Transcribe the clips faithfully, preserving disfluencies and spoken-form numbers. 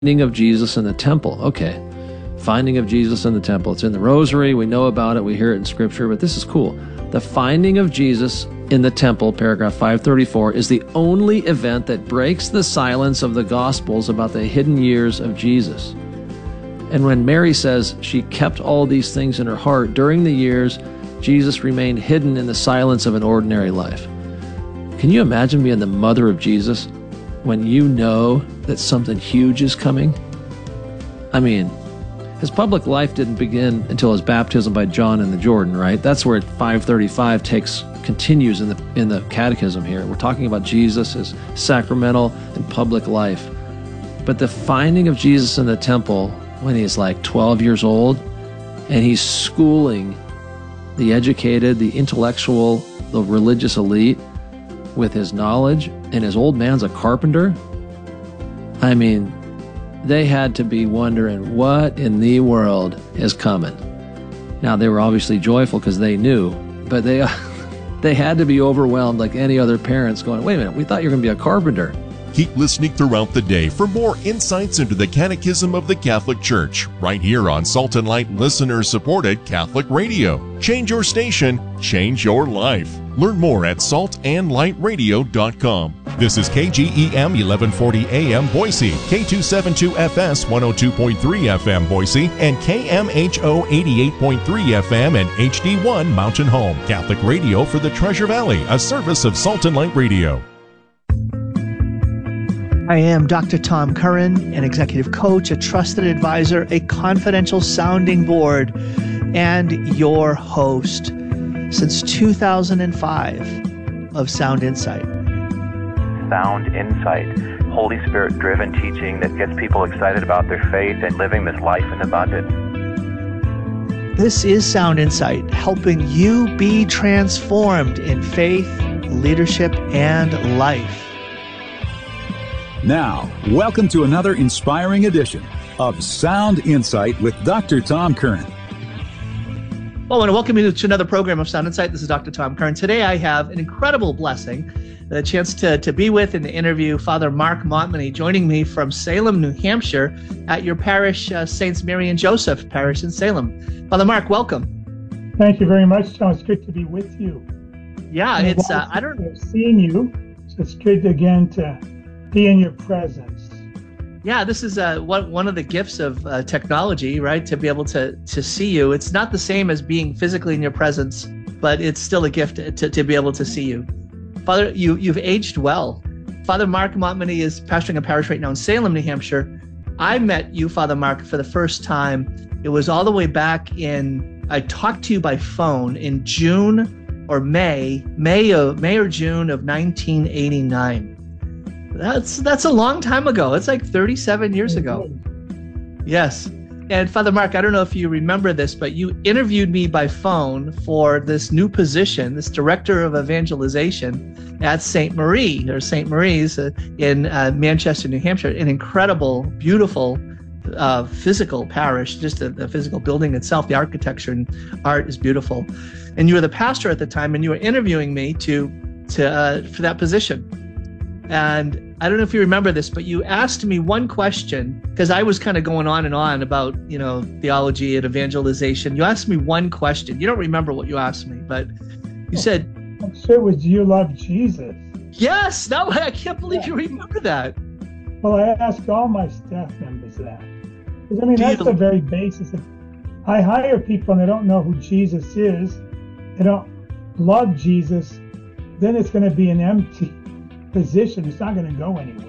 Finding of Jesus in the temple. Okay. Finding of Jesus in the temple. It's in the rosary. We know about it. We hear it in scripture, but this is cool. The finding of Jesus in the temple, paragraph five thirty-four, is the only event that breaks the silence of the Gospels about the hidden years of Jesus. And when Mary says she kept all these things in her heart, during the years, Jesus remained hidden in the silence of an ordinary life. Can you imagine being the mother of Jesus when you know that something huge is coming? I mean, his public life didn't begin until his baptism by John in the Jordan, right? That's where five thirty-five takes continues in the in the catechism here. We're talking about Jesus as sacramental and public life. But the finding of Jesus in the temple when he's like twelve years old and he's schooling the educated, the intellectual, the religious elite with his knowledge, and his old man's a carpenter. I mean, they had to be wondering what in the world is coming. Now, they were obviously joyful because they knew, but they they had to be overwhelmed like any other parents going, wait a minute, we thought you were going to be a carpenter. Keep listening throughout the day for more insights into the Catechism of the Catholic Church, right here on Salt and Light listener-supported Catholic Radio. Change your station, change your life. Learn more at salt and light radio dot com. This is K G E M eleven forty A M Boise, K two seventy-two F S one oh two point three F M Boise, and K M H O eighty-eight point three F M and H D one Mountain Home. Catholic Radio for the Treasure Valley, a service of Salt and Light Radio. I am Doctor Tom Curran, an executive coach, a trusted advisor, a confidential sounding board, and your host since two thousand five of Sound Insight. Sound Insight, Holy Spirit-driven teaching that gets people excited about their faith and living this life in abundance. This is Sound Insight, helping you be transformed in faith, leadership, and life. Now, welcome to another inspiring edition of Sound Insight with Doctor Tom Curran. Well, I want to welcome you to another program of Sound Insight. This is Doctor Tom Curran. Today I have an incredible blessing, the chance to, to be with and to interview Father Mark Montminy, joining me from Salem, New Hampshire, at your parish, uh, Saints Mary and Joseph Parish in Salem. Father Mark, welcome. Thank you very much, Tom. It's good to be with you. Yeah, and it's, uh, I don't... I've seen you, so it's good again to be in your presence. Yeah, this is uh, one one of the gifts of uh, technology, right? To be able to to see you. It's not the same as being physically in your presence, but it's still a gift to, to be able to see you. Father, you, you've aged well. Father Mark Montminy is pastoring a parish right now in Salem, New Hampshire. I met you, Father Mark, for the first time. It was all the way back in, I talked to you by phone in June or May, May, of, May or June of nineteen eighty-nine. That's that's a long time ago. It's like thirty-seven years ago. Yes. And Father Mark, I don't know if you remember this, but you interviewed me by phone for this new position, this Director of Evangelization at Saint Marie, or Saint Marie's uh, in uh, Manchester, New Hampshire. An incredible, beautiful, uh, physical parish. Just the, the physical building itself, the architecture and art is beautiful. And you were the pastor at the time, and you were interviewing me to to uh, for that position. And I don't know if you remember this, but you asked me one question, because I was kind of going on and on about, you know, theology and evangelization. You asked me one question. You don't remember what you asked me, but you said... I'm sure it was, do you love Jesus? Yes! No, I can't believe yeah. you remember that. Well, I ask all my staff members that. Because, I mean, do that's you... the very basis of... I hire people and they don't know who Jesus is. They don't love Jesus. Then it's going to be an empty position. It's not going to go anywhere.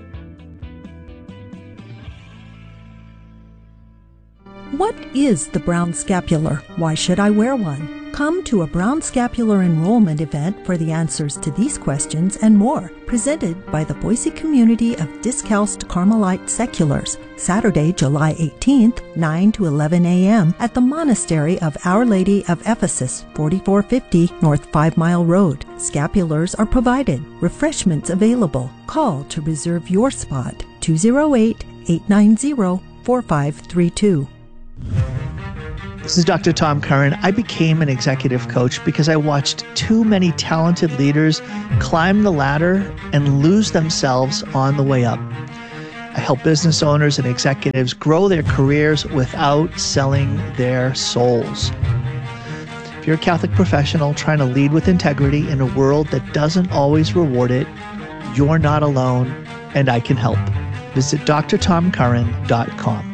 What is the brown scapular? Why should I wear one? Come to a brown scapular enrollment event for the answers to these questions and more, presented by the Boise community of Discalced Carmelite Seculars, Saturday, July eighteenth, nine to eleven a.m. at the Monastery of Our Lady of Ephesus, forty-four fifty North Five Mile Road. Scapulars are provided. Refreshments available. Call to reserve your spot, two oh eight, eight nine zero, four five three two. This is Doctor Tom Curran. I became an executive coach because I watched too many talented leaders climb the ladder and lose themselves on the way up. I help business owners and executives grow their careers without selling their souls. If you're a Catholic professional trying to lead with integrity in a world that doesn't always reward it, you're not alone, and I can help. Visit d r tom curran dot com.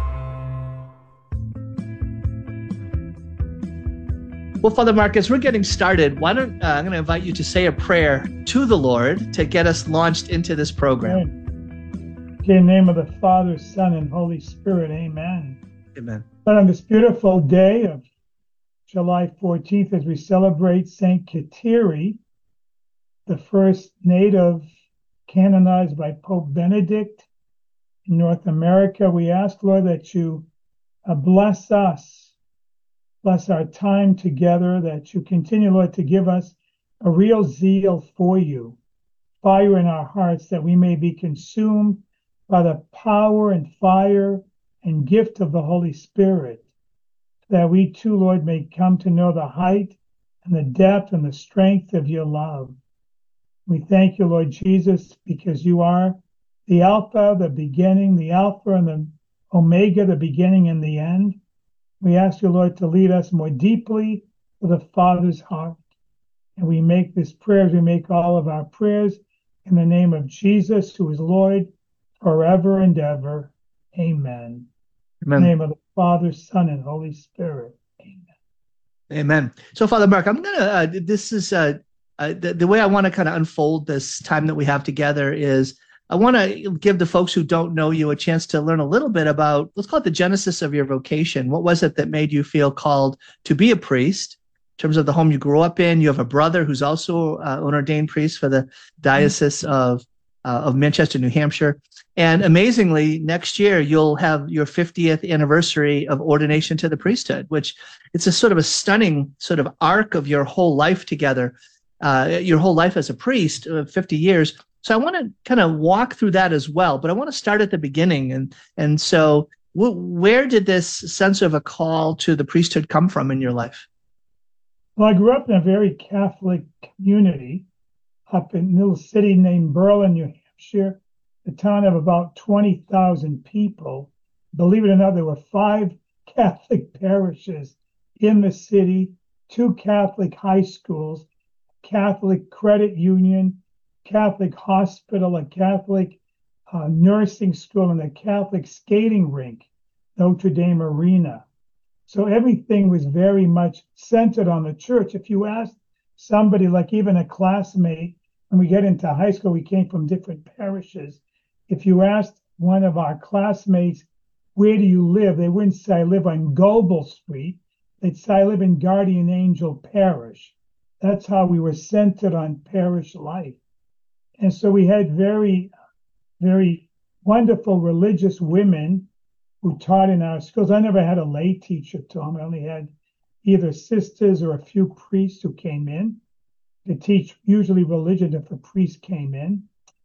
Well, Father Marcus, we're getting started. Why don't uh, I'm going to invite you to say a prayer to the Lord to get us launched into this program. Okay, in the name of the Father, Son, and Holy Spirit, amen. Amen. But on this beautiful day of July fourteenth, as we celebrate Saint Kateri, the first native canonized by Pope Benedict in North America, we ask, Lord, that you uh, bless us, bless our time together, that you continue, Lord, to give us a real zeal for you, fire in our hearts, that we may be consumed by the power and fire and gift of the Holy Spirit, that we too, Lord, may come to know the height and the depth and the strength of your love. We thank you, Lord Jesus, because you are the Alpha, the beginning, the Alpha and the Omega, the beginning and the end. We ask you, Lord, to lead us more deeply to the Father's heart. And we make this prayer as we make all of our prayers in the name of Jesus, who is Lord forever and ever. Amen. Amen. In the name of the Father, Son, and Holy Spirit. Amen. Amen. So, Father Mark, I'm going to, uh, this is, uh, uh, the, the way I want to kind of unfold this time that we have together is I want to give the folks who don't know you a chance to learn a little bit about, let's call it the genesis of your vocation. What was it that made you feel called to be a priest? In terms of the home you grew up in, you have a brother who's also uh, an ordained priest for the Diocese of uh, of Manchester, New Hampshire. And amazingly, next year, you'll have your fiftieth anniversary of ordination to the priesthood, which it's a sort of a stunning sort of arc of your whole life together, uh, your whole life as a priest, uh, fifty years. So I want to kind of walk through that as well, but I want to start at the beginning. And, and so w- where did this sense of a call to the priesthood come from in your life? Well, I grew up in a very Catholic community up in a little city named Berlin, New Hampshire, a town of about twenty thousand people. Believe it or not, there were five Catholic parishes in the city, two Catholic high schools, Catholic credit union, Catholic hospital, a Catholic uh, nursing school, and a Catholic skating rink, Notre Dame Arena. So everything was very much centered on the church. If you asked somebody, like even a classmate, when we get into high school, we came from different parishes. If you asked one of our classmates, where do you live? They wouldn't say, I live on Goebel Street. They'd say, I live in Guardian Angel Parish. That's how we were centered on parish life. And so we had very, very wonderful religious women who taught in our schools. I never had a lay teacher, Tom. I only had either sisters or a few priests who came in to teach, usually religion, if a priest came in.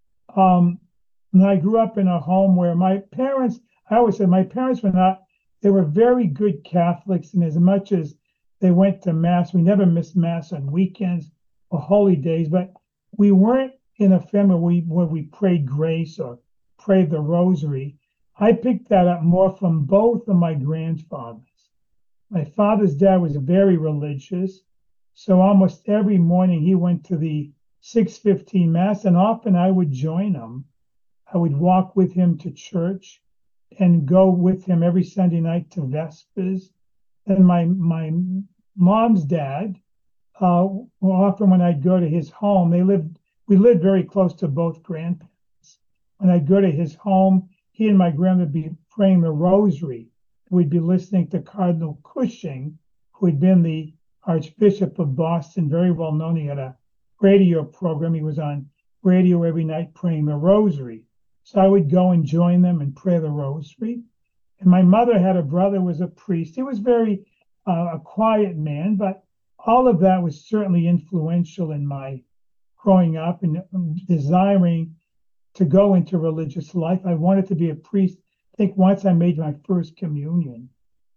Um, and I grew up in a home where my parents, I always said my parents were not, they were very good Catholics, and as much as they went to Mass, we never missed Mass on weekends or holy days, but we weren't in a family where we, where we prayed grace or prayed the rosary. I picked that up more from both of my grandfathers. My father's dad was very religious, so almost every morning he went to the six fifteen Mass, and often I would join him. I would walk with him to church and go with him every Sunday night to Vespers. And my my mom's dad, uh, well, often when I'd go to his home, they lived, we lived very close to both grandparents. When I'd go to his home, he and my grandma would be praying the rosary. We'd be listening to Cardinal Cushing, who had been the Archbishop of Boston, very well known. He had a radio program. He was on radio every night praying the rosary. So I would go and join them and pray the rosary. And my mother had a brother who was a priest. He was very uh, a quiet man, but all of that was certainly influential in my growing up and desiring to go into religious life. I wanted to be a priest. I think once I made my first communion,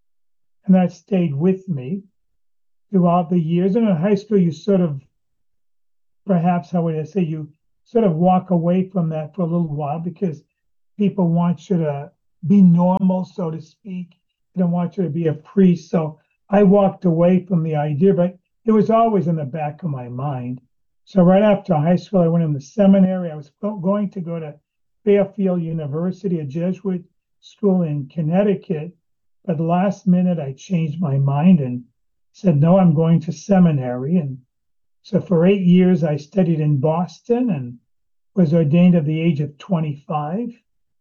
and that stayed with me throughout the years. And in high school, you sort of, perhaps, how would I say, you sort of walk away from that for a little while because people want you to be normal, so to speak. They don't want you to be a priest. So I walked away from the idea, but it was always in the back of my mind. So right after high school, I went in the seminary. I was going to go to Fairfield University, a Jesuit school in Connecticut. But last minute, I changed my mind and said, no, I'm going to seminary. And so for eight years, I studied in Boston and was ordained at the age of twenty-five.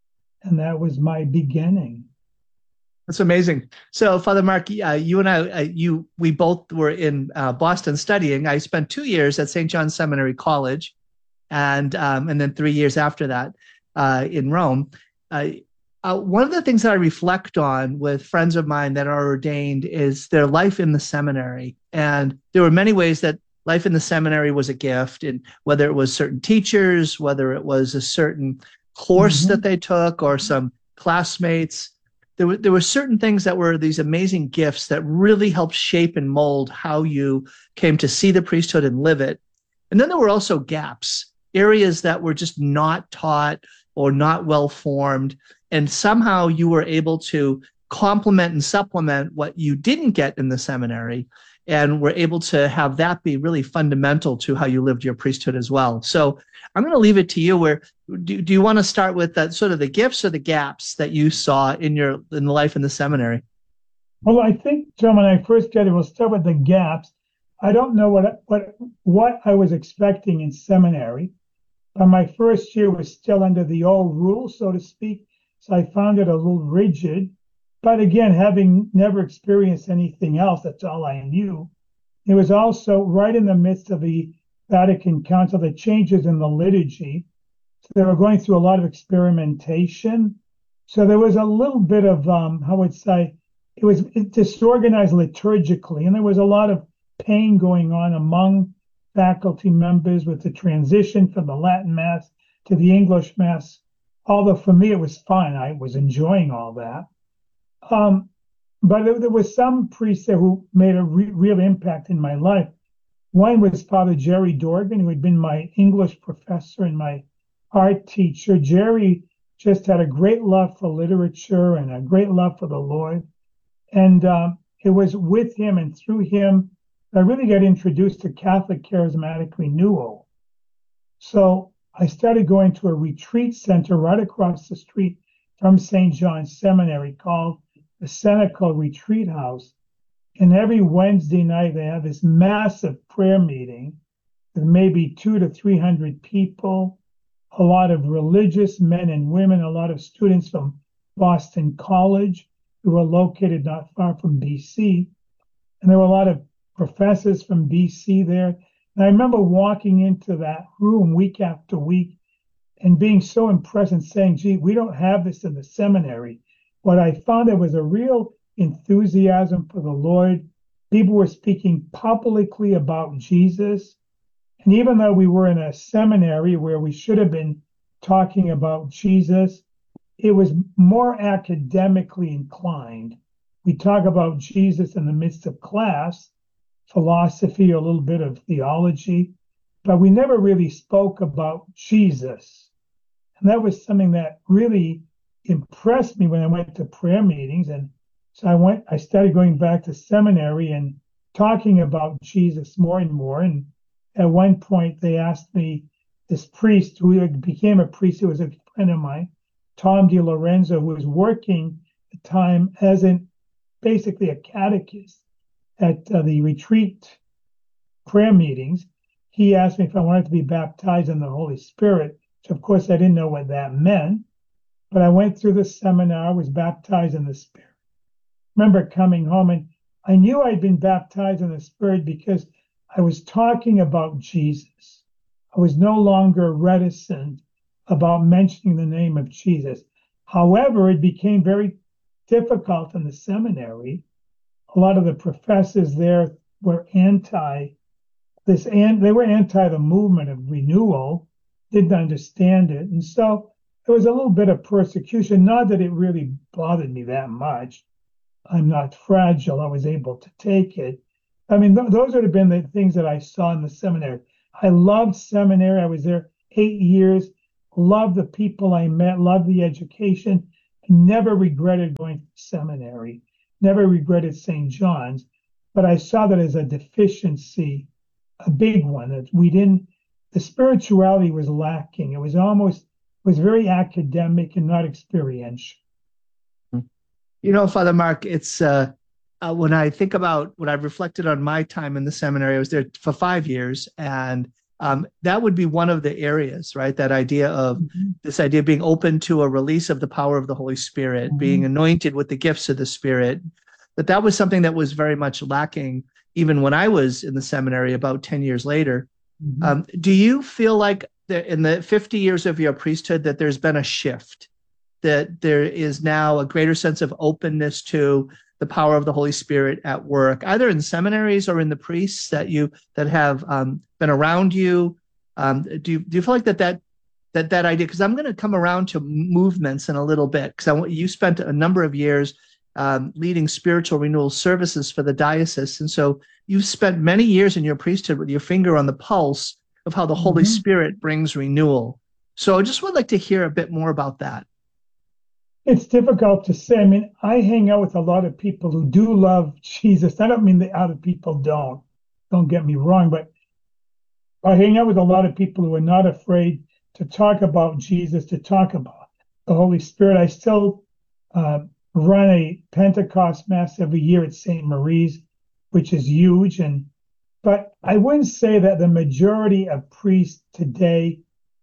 And that was my beginning. That's amazing. So, Father Mark, uh, you and I, uh, you, we both were in uh, Boston studying. I spent two years at Saint John's Seminary College, and um, and then three years after that uh, in Rome. Uh, uh, one of the things that I reflect on with friends of mine that are ordained is their life in the seminary, and there were many ways that life in the seminary was a gift, and whether it was certain teachers, whether it was a certain course mm-hmm. that they took, or some classmates. There were, there were certain things that were these amazing gifts that really helped shape and mold how you came to see the priesthood and live it. And then there were also gaps, areas that were just not taught or not well formed. And somehow you were able to complement and supplement what you didn't get in the seminary, and were able to have that be really fundamental to how you lived your priesthood as well. So I'm going to leave it to you. Where do, do you want to start with that sort of the gifts or the gaps that you saw in your in life in the seminary? Well, I think, John, when I first got it, we'll start with the gaps. I don't know what what what I was expecting in seminary. But my first year was still under the old rules, so to speak. So I found it a little rigid. But again, having never experienced anything else, that's all I knew. It was also right in the midst of the Vatican Council, the changes in the liturgy. So they were going through a lot of experimentation. So there was a little bit of, um, how would I say, it was disorganized liturgically, and there was a lot of pain going on among faculty members with the transition from the Latin Mass to the English Mass. Although for me it was fun, I was enjoying all that. Um, but there, there was some priests there who made a re- real impact in my life. One was Father Jerry Dorgan, who had been my English professor and my art teacher. Jerry just had a great love for literature and a great love for the Lord. And um, it was with him and through him that I really got introduced to Catholic charismatic renewal. So I started going to a retreat center right across the street from Saint John's Seminary called the Senecal Retreat House. And every Wednesday night they have this massive prayer meeting with maybe two to three hundred people, a lot of religious men and women, a lot of students from Boston College who were located not far from B C. And there were a lot of professors from B C there. And I remember walking into that room week after week and being so impressed and saying, gee, we don't have this in the seminary. What I found, there was a real enthusiasm for the Lord. People were speaking publicly about Jesus. And even though we were in a seminary where we should have been talking about Jesus, it was more academically inclined. We talk about Jesus in the midst of class, philosophy, a little bit of theology, but we never really spoke about Jesus. And that was something that really impressed me when I went to prayer meetings. And so I went, I started going back to seminary and talking about Jesus more and more. And at one point they asked me, this priest who became a priest, who was a friend of mine, Tom Di Lorenzo, who was working at the time as an basically a catechist at uh, the retreat prayer meetings. He asked me if I wanted to be baptized in the Holy Spirit, which of course I didn't know what that meant. But I went through the seminar, was baptized in the Spirit. I remember coming home and I knew I'd been baptized in the Spirit because I was talking about Jesus. I was no longer reticent about mentioning the name of Jesus. However, it became very difficult in the seminary. A lot of the professors there were anti this, and they were anti the movement of renewal, didn't understand it. And so there was a little bit of persecution, not that it really bothered me that much. I'm not fragile. I was able to take it. I mean, th- those would have been the things that I saw in the seminary. I loved seminary. I was there eight years. loved the people I met, loved the education, never regretted going to seminary, never regretted Saint John's, but I saw that as a deficiency, a big one, that we didn't, the spirituality was lacking. It was almost, it was very academic and not experiential. You know, Father Mark, it's, uh, uh, when I think about when I've reflected on my time in the seminary, I was there for five years, and um, that would be one of the areas, right? That idea of mm-hmm. this idea of being open to a release of the power of the Holy Spirit, mm-hmm. being anointed with the gifts of the Spirit. But that was something that was very much lacking even when I was in the seminary about ten years later. Mm-hmm. Um, do you feel like that in the fifty years of your priesthood that there's been a shift, that there is now a greater sense of openness to the power of the Holy Spirit at work, either in seminaries or in the priests that you that have um, been around you? Um, do you do you feel like that that that that idea? Because I'm going to come around to movements in a little bit, because I want you spent a number of years um, leading spiritual renewal services for the diocese, and so you've spent many years in your priesthood with your finger on the pulse of how the mm-hmm. Holy Spirit brings renewal. So I just would like to hear a bit more about that. It's difficult to say. I mean, I hang out with a lot of people who do love Jesus. I don't mean that other people don't. Don't get me wrong, but I hang out with a lot of people who are not afraid to talk about Jesus, to talk about the Holy Spirit. I still uh, run a Pentecost Mass every year at Saint Marie's, which is huge. And but I wouldn't say that the majority of priests today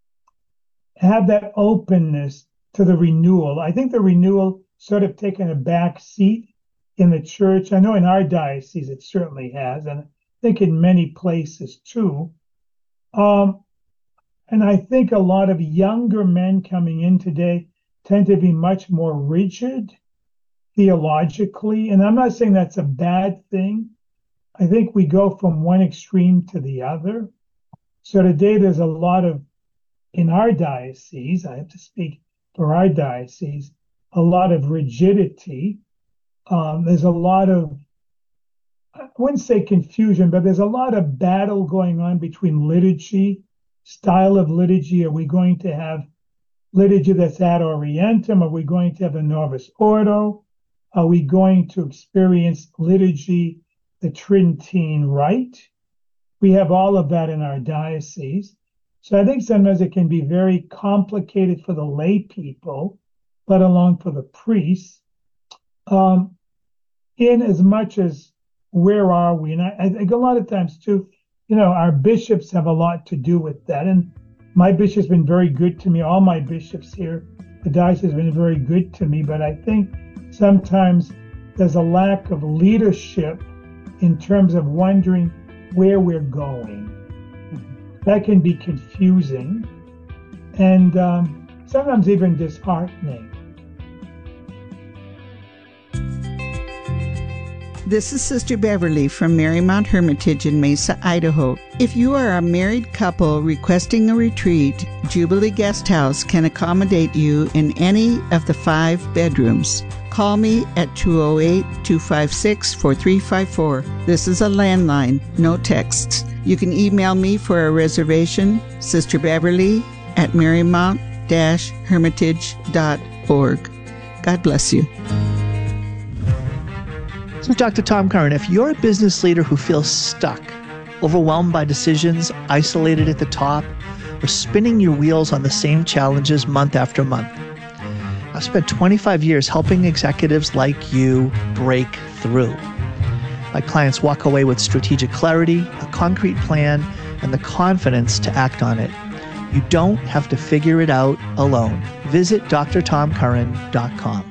have that openness to the renewal. I think the renewal sort of taken a back seat in the church. I know in our diocese it certainly has, and I think in many places too. Um, and I think a lot of younger men coming in today tend to be much more rigid theologically. And I'm not saying that's a bad thing. I think we go from one extreme to the other. So today there's a lot of, in our diocese, I have to speak for our diocese, a lot of rigidity. Um, there's a lot of, I wouldn't say confusion, but there's a lot of battle going on between liturgy, style of liturgy. Are we going to have liturgy that's ad orientem? Are we going to have a Novus Ordo? Are we going to experience liturgy, the Tridentine Rite? We have all of that in our diocese. So I think sometimes it can be very complicated for the lay people, let alone for the priests. Um, in as much as where are we? And I, I think a lot of times too, you know, our bishops have a lot to do with that. And my bishop's been very good to me. All my bishops here, the diocese has been very good to me. But I think sometimes there's a lack of leadership in terms of wondering where we're going. That can be confusing and um, sometimes even disheartening. This is Sister Beverly from Marymount Hermitage in Mesa, Idaho. If you are a married couple requesting a retreat, Jubilee Guest House can accommodate you in any of the five bedrooms. Call me at two oh eight, two five six, four three five four. This is a landline, no texts. You can email me for a reservation, Sister Beverly at marymount dash hermitage dot org. God bless you. So Doctor Tom Curran, if you're a business leader who feels stuck, overwhelmed by decisions, isolated at the top, or spinning your wheels on the same challenges month after month, I've spent twenty-five years helping executives like you break through. My clients walk away with strategic clarity, a concrete plan, and the confidence to act on it. You don't have to figure it out alone. Visit d r tom curran dot com.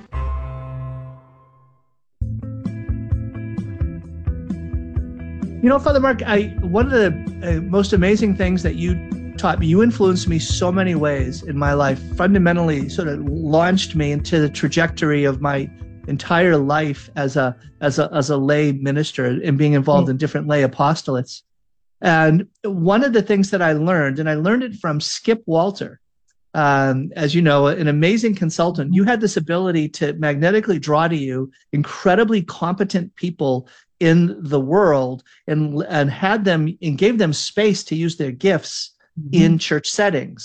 You know, Father Mark, I, one of the uh, most amazing things that you taught me, you influenced me so many ways in my life, fundamentally sort of launched me into the trajectory of my entire life as a as a as a lay minister and being involved mm. in different lay apostolates. And one of the things that I learned, and I learned it from Skip Walter, um, as you know, an amazing consultant. You had this ability to magnetically draw to you incredibly competent people in the world and and had them and gave them space to use their gifts mm-hmm. in church settings.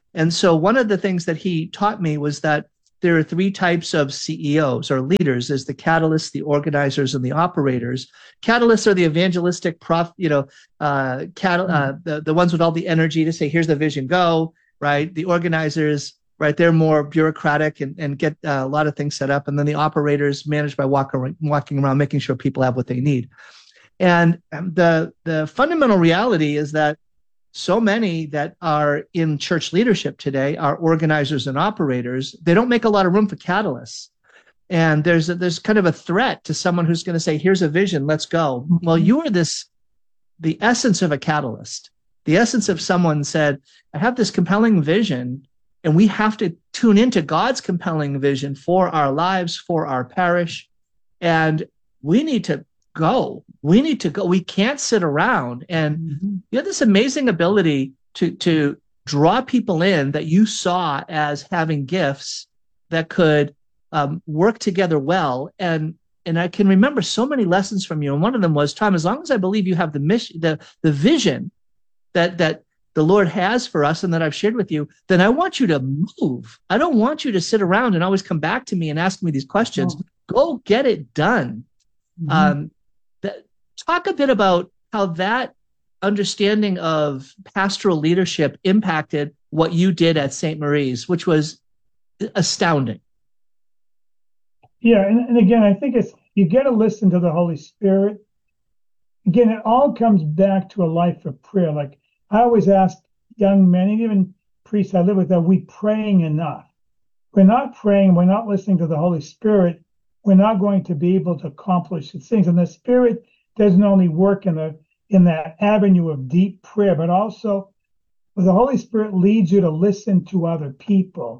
And so one of the things that he taught me was that there are three types of C E Os or leaders. There's the catalysts, the organizers, and the operators. Catalysts are the evangelistic, prof, you know, uh, cat, uh, the, the ones with all the energy to say, here's the vision, go, right? The organizers, right, they're more bureaucratic and, and get uh, a lot of things set up. And then the operators managed by walk around, walking around, making sure people have what they need. And the the fundamental reality is that so many that are in church leadership today are organizers and operators. They don't make a lot of room for catalysts. And there's a, there's kind of a threat to someone who's going to say, here's a vision, let's go. Well, you are this, the essence of a catalyst. The essence of someone said, I have this compelling vision, and we have to tune into God's compelling vision for our lives, for our parish. And we need to go. We need to go. We can't sit around. And mm-hmm. you have this amazing ability to, to draw people in that you saw as having gifts that could um, work together well. And and I can remember so many lessons from you. And one of them was, Tom, as long as I believe you have the mission, the, the vision that that the Lord has for us and that I've shared with you, then I want you to move. I don't want you to sit around and always come back to me and ask me these questions. Oh. Go get it done. Mm-hmm. Um, that, talk a bit about how that understanding of pastoral leadership impacted what you did at Saint Marie's, which was astounding. Yeah, and, and again, I think it's you got to listen to the Holy Spirit. Again, it all comes back to a life of prayer. Like I always ask young men, and even priests I live with, are we praying enough? We're not praying, we're not listening to the Holy Spirit, we're not going to be able to accomplish these things. And the Spirit doesn't only work in the in that avenue of deep prayer, but also the Holy Spirit leads you to listen to other people.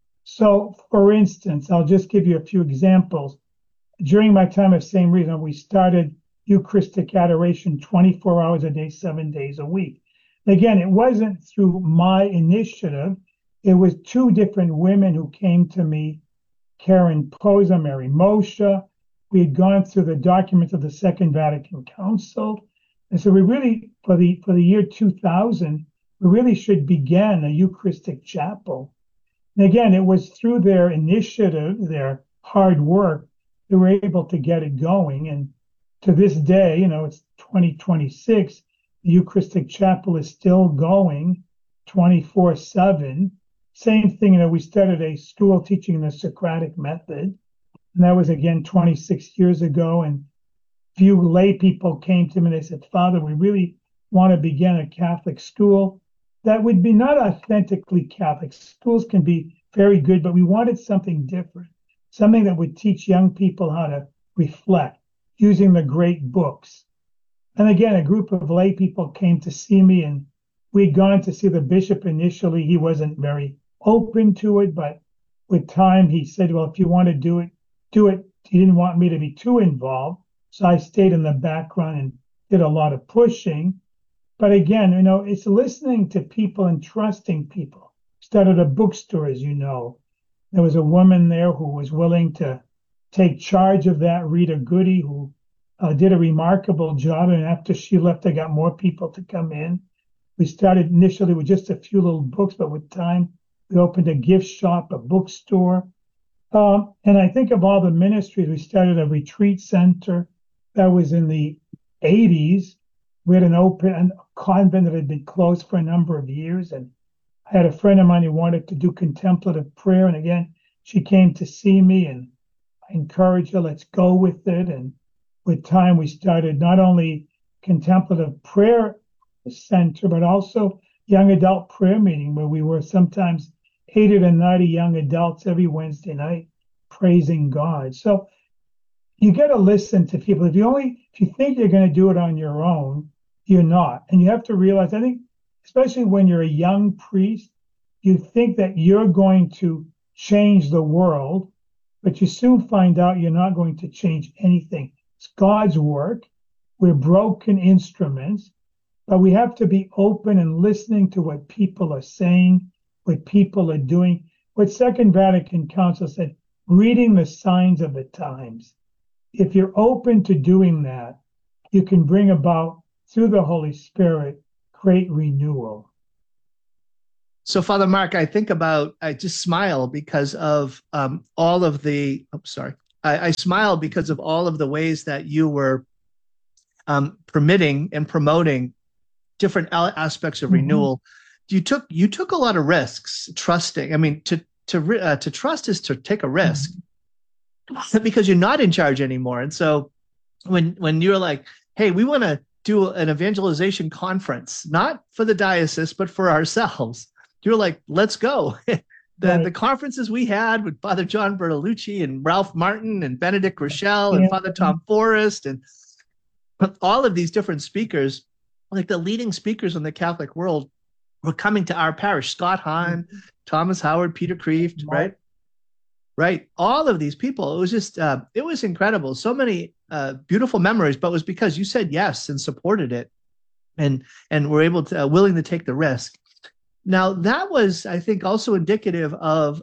So, for instance, I'll just give you a few examples. During my time at Saint Marie's, we started Eucharistic adoration twenty-four hours a day, seven days a week. Again, it wasn't through my initiative. It was two different women who came to me, Karen Poza, Mary Moshe. We had gone through the documents of the Second Vatican Council. And so we really, for the for the year two thousand, we really should begin a Eucharistic chapel. And again, it was through their initiative, their hard work, they were able to get it going. And to this day, you know, it's twenty twenty-six, the Eucharistic chapel is still going twenty-four seven. Same thing, you know, we started a school teaching the Socratic method. And that was, again, twenty-six years ago. And few lay people came to me and they said, Father, we really want to begin a Catholic school that would be not authentically Catholic. Schools can be very good, but we wanted something different, something that would teach young people how to reflect using the great books. And again, a group of lay people came to see me, and we'd gone to see the bishop initially. He wasn't very open to it, but with time he said, well, if you want to do it, do it. He didn't want me to be too involved. So I stayed in the background and did a lot of pushing. But again, you know, it's listening to people and trusting people. Started a bookstore, as you know. There was a woman there who was willing to take charge of that, Rita Goody, who uh, did a remarkable job. And after she left, I got more people to come in. We started initially with just a few little books, but with time, we opened a gift shop, a bookstore. Um, and I think of all the ministries, we started a retreat center that was in the eighties. We had an open convent that had been closed for a number of years. And I had a friend of mine who wanted to do contemplative prayer. And again, she came to see me and I encouraged her, let's go with it. And with time, we started not only contemplative prayer center, but also young adult prayer meeting, where we were sometimes eighty to ninety young adults every Wednesday night praising God. So you got to listen to people. If you only, if you think you're going to do it on your own, you're not. And you have to realize, I think, especially when you're a young priest, you think that you're going to change the world, but you soon find out you're not going to change anything. It's God's work. We're broken instruments, but we have to be open and listening to what people are saying, what people are doing. What Second Vatican Council said, reading the signs of the times. If you're open to doing that, you can bring about, through the Holy Spirit, great renewal. So, Father Mark, I think about, I just smile because of um, all of the, I'm sorry, I, I smile because of all of the ways that you were um, permitting and promoting different aspects of mm-hmm. renewal. You took you took a lot of risks, trusting. I mean, to to uh, to trust is to take a risk mm-hmm. because you're not in charge anymore. And so, when when you're like, hey, we want to do an evangelization conference, not for the diocese, but for ourselves. You're like, let's go. the right. the conferences we had with Father John Bertolucci and Ralph Martin and Benedict Rochelle yeah. and Father Tom Forrest and all of these different speakers, like the leading speakers in the Catholic world, were coming to our parish. Scott Hahn, mm-hmm. Thomas Howard, Peter Kreeft, right. right? Right. All of these people. It was just, uh, it was incredible. So many uh, beautiful memories, but it was because you said yes and supported it and, and were able to, uh, willing to take the risk. Now, that was, I think, also indicative of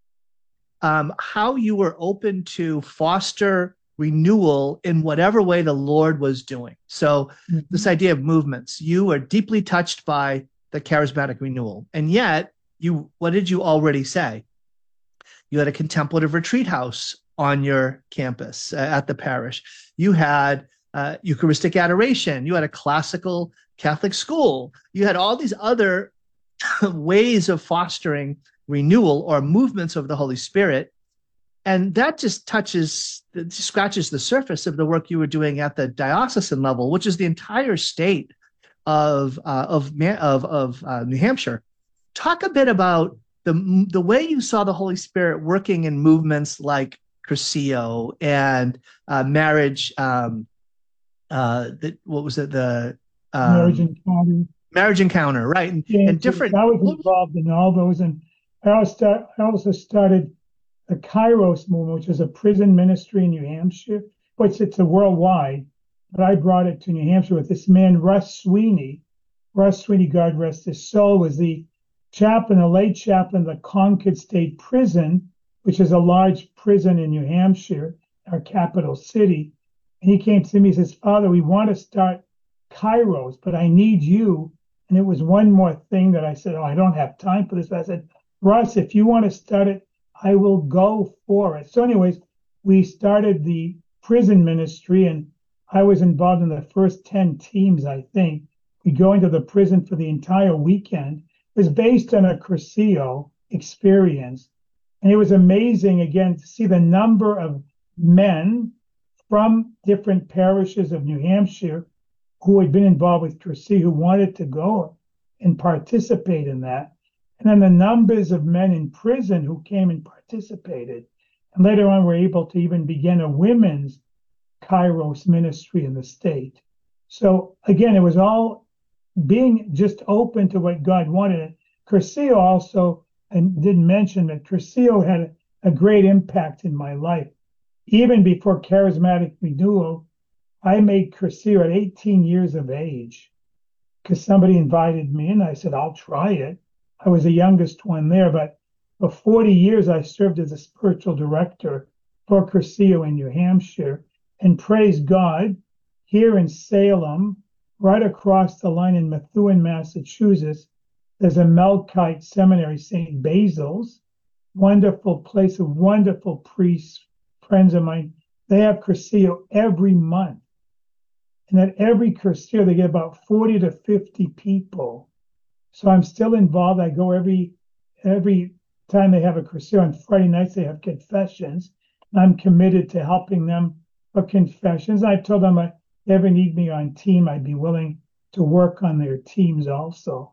um, how you were open to foster renewal in whatever way the Lord was doing. So mm-hmm. this idea of movements, you were deeply touched by the charismatic renewal. And yet, you, what did you already say? You had a contemplative retreat house on your campus uh, at the parish. You had uh, Eucharistic adoration. You had a classical Catholic school. You had all these other ways of fostering renewal or movements of the Holy Spirit. And that just touches, scratches the surface of the work you were doing at the diocesan level, which is the entire state of uh, of of, of uh, New Hampshire. Talk a bit about the the way you saw the Holy Spirit working in movements like Cursillo and uh, marriage. Um, uh, the, what was it? The um, marriage encounter. Marriage encounter, right? And, yeah, and different. I was involved in all those, and I also, start, I also started the Kairos movement, which is a prison ministry in New Hampshire. Which it's a worldwide, but I brought it to New Hampshire with this man, Russ Sweeney. Russ Sweeney, God rest his soul, was the chaplain, the late chaplain of the Concord State Prison, which is a large prison in New Hampshire, our capital city. And he came to me and says, Father, we want to start Kairos, but I need you. And it was one more thing that I said, oh, I don't have time for this. But I said, Russ, if you want to start it, I will go for it. So anyways, we started the prison ministry, and I was involved in the first ten teams, I think. We go into the prison for the entire weekend. It was based on a Cursillo experience. And it was amazing, again, to see the number of men from different parishes of New Hampshire who had been involved with Cursillo, who wanted to go and participate in that. And then the numbers of men in prison who came and participated. And later on, were able to even begin a women's Kairos ministry in the state. So again, it was all being just open to what God wanted. Cursillo also, and didn't mention that Cursillo had a, a great impact in my life. Even before charismatic renewal, I made Cursillo at eighteen years of age because somebody invited me and I said, I'll try it. I was the youngest one there, but for forty years, I served as a spiritual director for Cursillo in New Hampshire. And praise God, here in Salem, right across the line in Methuen, Massachusetts, there's a Melkite seminary, Saint Basil's, wonderful place of wonderful priests, friends of mine. They have Cursillo every month. And at every Cursillo, they get about forty to fifty people. So I'm still involved. I go every every time they have a Cursillo. On Friday nights, they have confessions. And I'm committed to helping them for confessions. I told them if they ever need me on team, I'd be willing to work on their teams also.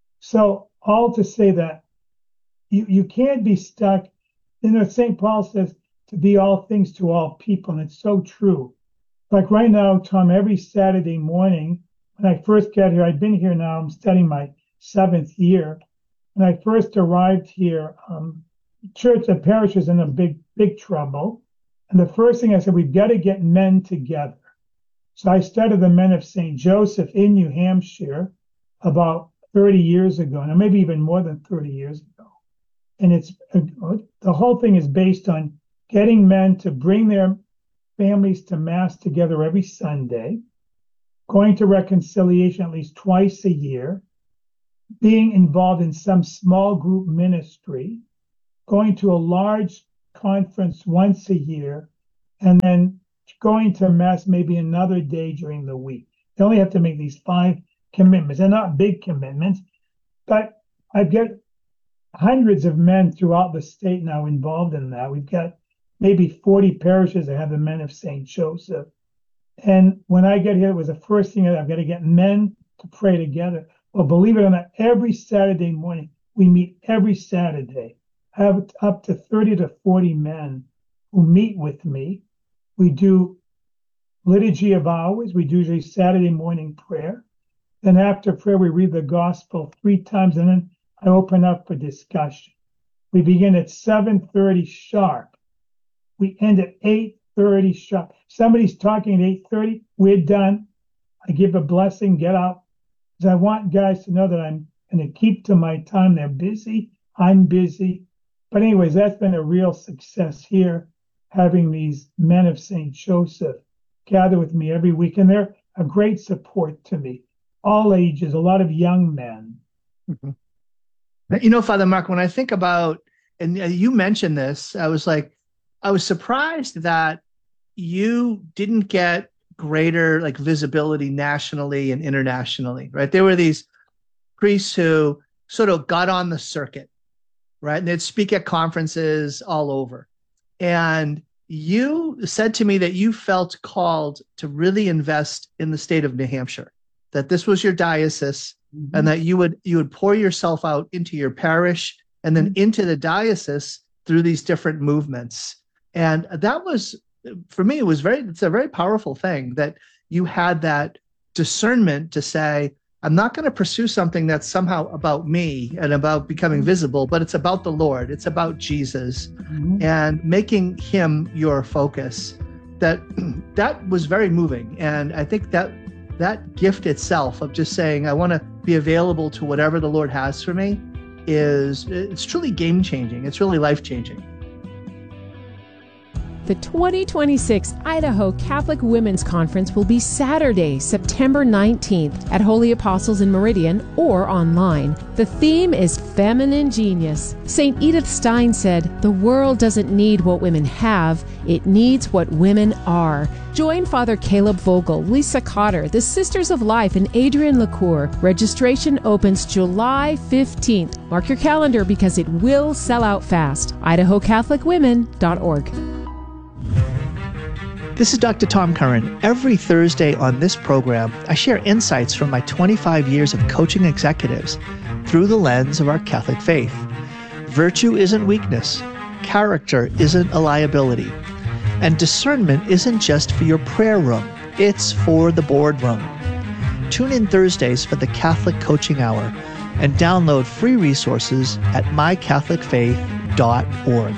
So all to say that you, you can't be stuck. You know, Saint Paul says to be all things to all people, and it's so true. Like right now, Tom, every Saturday morning, when I first got here, I've been here now, I'm studying my seventh year. When I first arrived here, um, church, the parish was in a big, big trouble. And the first thing I said, we've got to get men together. So I started the Men of Saint Joseph in New Hampshire about thirty years ago, and maybe even more than thirty years ago. And it's uh, the whole thing is based on getting men to bring their families to Mass together every Sunday, going to reconciliation at least twice a year, being involved in some small group ministry, going to a large conference once a year, and then going to Mass maybe another day during the week. They only have to make these five commitments. They're not big commitments, but I've got hundreds of men throughout the state now involved in that. We've got maybe forty parishes that have the Men of Saint Joseph. And when I get here, it was the first thing that I've got to get men to pray together. Well, believe it or not, every Saturday morning, we meet every Saturday. I have up to thirty to forty men who meet with me. We do liturgy of hours. We do usually Saturday morning prayer. Then after prayer, we read the gospel three times, and then I open up for discussion. We begin at seven thirty sharp. We end at eight thirty sharp. Somebody's talking at eight thirty, we're done. I give a blessing, get out. Because I want guys to know that I'm going to keep to my time. They're busy, I'm busy. But anyways, that's been a real success here, having these Men of Saint Joseph gather with me every week. And they're a great support to me. All ages, a lot of young men. Mm-hmm. You know, Father Mark, when I think about, and you mentioned this, I was like, I was surprised that you didn't get greater like visibility nationally and internationally, right? There were these priests who sort of got on the circuit, right? And they'd speak at conferences all over. And you said to me that you felt called to really invest in the state of New Hampshire, that this was your diocese, mm-hmm. and that you would you would pour yourself out into your parish and then into the diocese through these different movements. And that was, for me, it was very, it's a very powerful thing that you had that discernment to say, I'm not going to pursue something that's somehow about me and about becoming visible, but it's about the Lord. It's about Jesus, mm-hmm. and making him your focus. That that was very moving. And I think that that gift itself of just saying, I want to be available to whatever the Lord has for me is, it's truly game changing. It's really life changing. The twenty twenty-six Idaho Catholic Women's Conference will be Saturday, September nineteenth at Holy Apostles in Meridian or online. The theme is Feminine Genius. Saint Edith Stein said, "The world doesn't need what women have, it needs what women are." Join Father Caleb Vogel, Lisa Cotter, the Sisters of Life, and Adrian LaCour. Registration opens July fifteenth. Mark your calendar because it will sell out fast. idaho catholic women dot org. This is Doctor Tom Curran. Every Thursday on this program, I share insights from my twenty-five years of coaching executives through the lens of our Catholic faith. Virtue isn't weakness. Character isn't a liability. And discernment isn't just for your prayer room. It's for the boardroom. Tune in Thursdays for the Catholic Coaching Hour and download free resources at my catholic faith dot org.